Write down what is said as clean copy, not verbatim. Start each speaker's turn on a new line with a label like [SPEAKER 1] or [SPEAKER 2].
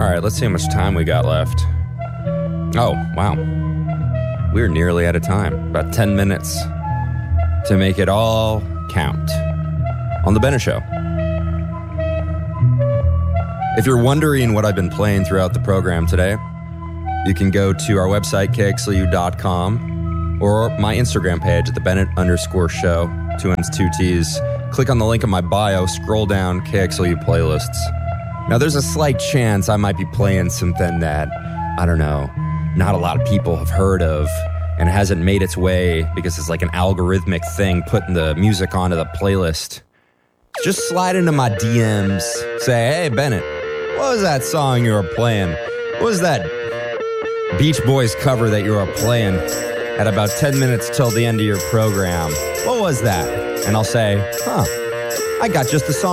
[SPEAKER 1] right, let's see how much time we got left. Oh, wow. We're nearly out of time. About 10 minutes to make it all count on The Bennett Show. If you're wondering what I've been playing throughout the program today, you can go to our website, kxlu.com, or my Instagram page at @TheBennett_show, 2 N's, 2 T's. Click on the link in my bio, scroll down, KXLU playlists. Now, there's a slight chance I might be playing something that, I don't know, not a lot of people have heard of, and it hasn't made its way because it's like an algorithmic thing putting the music onto the playlist. Just slide into my DMs, say, hey, Bennett, what was that song you were playing? What was that Beach Boys cover that you were playing at about 10 minutes till the end of your program? What was that? And I'll say, I got just the song